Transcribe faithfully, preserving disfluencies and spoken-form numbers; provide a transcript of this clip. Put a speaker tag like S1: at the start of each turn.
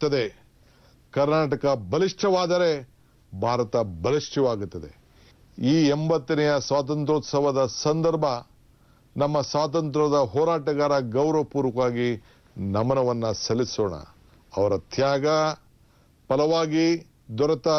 S1: ಬಲಿಷ್ಠವಾಗುತ್ತದೆ. ಕರ್ನಾಟಕ ಬಲಿಷ್ಠವಾದರೆ ಭಾರತ ಬಲಿಷ್ಠವಾಗುತ್ತದೆ. ಈ ಎಂಬತ್ತನೆಯ ಸ್ವಾತಂತ್ರ್ಯೋತ್ಸವದ ಸಂದರ್ಭ ನಮ್ಮ ಸ್ವಾತಂತ್ರ್ಯದ ಹೋರಾಟಗಾರ ಗೌರವಪೂರ್ವಕವಾಗಿ ನಮನವನ್ನ ಸಲ್ಲಿಸೋಣ. ಅವರ ತ್ಯಾಗ ಫಲವಾಗಿ ದೊರೆತ